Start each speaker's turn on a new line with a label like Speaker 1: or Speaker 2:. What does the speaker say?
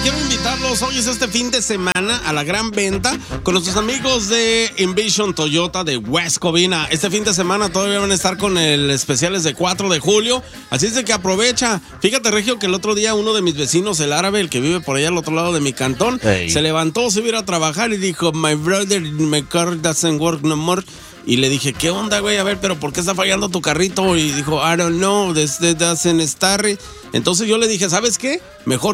Speaker 1: quiero invitarlos. Hoy es este fin de semana a la gran venta con nuestros amigos de Envision Toyota de West Covina. Este fin de semana todavía van a estar con el especiales de 4 de julio. Así es de que aprovecha. Fíjate, Regio, que el otro día uno de mis vecinos, el árabe, el que vive por allá al otro lado de mi cantón, se levantó, se iba a ir a trabajar y dijo, my brother, my car doesn't work no more. Y le dije, ¿qué onda, güey? A ver, ¿pero por qué está fallando tu carrito? Y dijo, I don't know, this doesn't start. Entonces yo le dije, ¿sabes qué? Mejor